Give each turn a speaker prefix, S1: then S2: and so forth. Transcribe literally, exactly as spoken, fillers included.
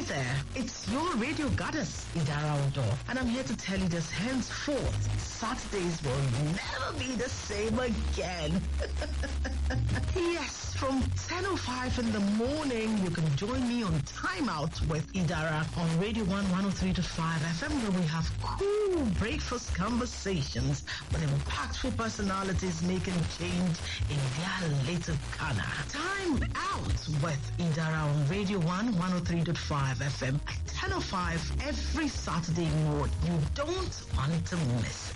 S1: there, it's your radio goddess, Idara Odo, and I'm here to tell you this henceforth, Saturdays will never be the same again. Yes, from ten oh five in the morning, you can join me on Time Out with Idara on Radio one one oh three point five F M, where we have cool breakfast conversations with impactful personalities making change in their little corner. Time Out with Idara on Radio one one oh three point five F M at ten oh five every Saturday morning. You don't want to miss it.